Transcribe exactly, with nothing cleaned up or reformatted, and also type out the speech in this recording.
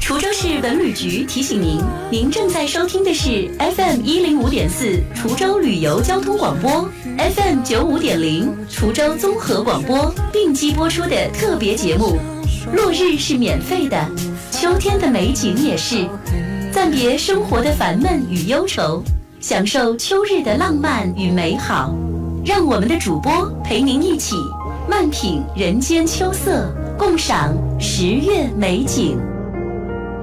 滁州市文旅局提醒您，您正在收听的是 F M 一零五点四滁州旅游交通广播 ，F M 九五点零滁州综合广播并机播出的特别节目。落日是免费的，秋天的美景也是。暂别生活的烦闷与忧愁，享受秋日的浪漫与美好。让我们的主播陪您一起慢品人间秋色，共赏十月美景。